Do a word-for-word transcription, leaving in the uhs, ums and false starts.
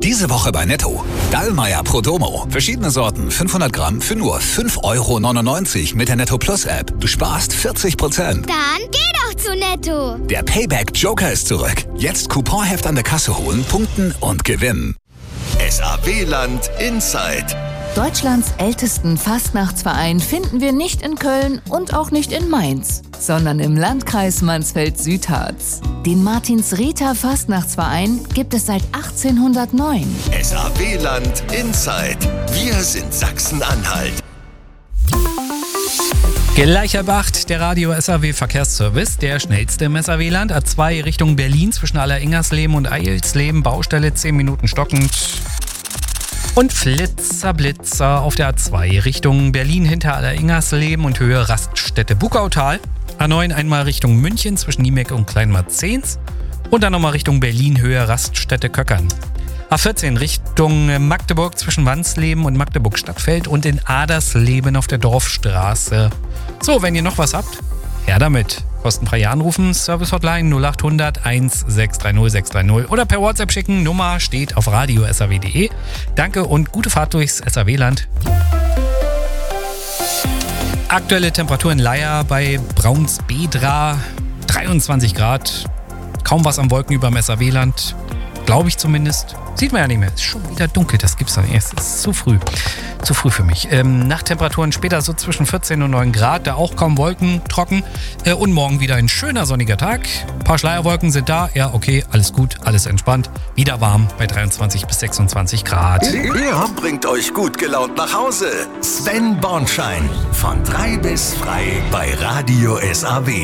Diese Woche bei Netto. Dallmayr Pro Domo. Verschiedene Sorten, fünfhundert Gramm für nur fünf Euro neunundneunzig mit der Netto Plus App. Du sparst vierzig Prozent. Dann geh doch zu Netto. Der Payback Joker ist zurück. Jetzt Couponheft an der Kasse holen, punkten und gewinnen. S A W-Land Inside. Deutschlands ältesten Fastnachtsverein finden wir nicht in Köln und auch nicht in Mainz, sondern im Landkreis Mansfeld-Südharz. Den Martins-Rita Fastnachtsverein gibt es seit achtzehnhundertneun. S A W-Land Inside. Wir sind Sachsen-Anhalt. Gleicher Bacht, der Radio S A W Verkehrsservice, der schnellste im S A W-Land. A zwei Richtung Berlin zwischen Alleringersleben und Eilsleben, Baustelle zehn Minuten stockend. Und Flitzer, Blitzer auf der A zwei Richtung Berlin hinter Alleringersleben und Höhe Raststätte Buckautal. A neun einmal Richtung München zwischen Niemek und Kleinmarzens. Und dann nochmal Richtung Berlin Höhe Raststätte Köckern. A vierzehn Richtung Magdeburg zwischen Wansleben und Magdeburg-Stadtfeld und in Adersleben auf der Dorfstraße. So, wenn ihr noch was habt, her damit. Kostenfrei anrufen, Service-Hotline null acht hundert eins sechs drei null sechs drei null oder per WhatsApp schicken. Nummer steht auf radio punkt s a w punkt d e. Danke und gute Fahrt durchs S A W-Land. Aktuelle Temperatur in Leier bei Braunsbedra dreiundzwanzig Grad. Kaum was am Wolken über dem S A W-Land. Glaube ich zumindest. Sieht man ja nicht mehr. Es ist schon wieder dunkel. Das gibt's doch nicht. Es ist zu früh. Zu früh für mich. Ähm, Nachttemperaturen später so zwischen vierzehn und neun Grad. Da auch kaum Wolken, trocken. Äh, und morgen wieder ein schöner sonniger Tag. Ein paar Schleierwolken sind da. Ja, okay. Alles gut. Alles entspannt. Wieder warm bei dreiundzwanzig bis sechsundzwanzig Grad. Er bringt euch gut gelaunt nach Hause. Sven Bornschein. Von drei bis frei bei Radio S A W.